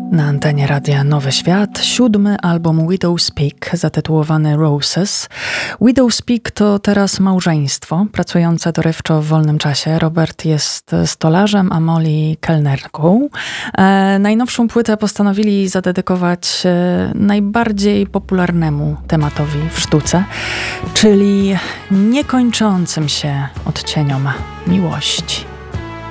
Na antenie radia Nowy Świat 7. album Widowspeak zatytułowany Roses. Widowspeak to teraz małżeństwo pracujące dorywczo w wolnym czasie. Robert jest stolarzem, a Molly kelnerką. Najnowszą płytę postanowili zadedykować najbardziej popularnemu tematowi w sztuce, czyli niekończącym się odcieniom miłości.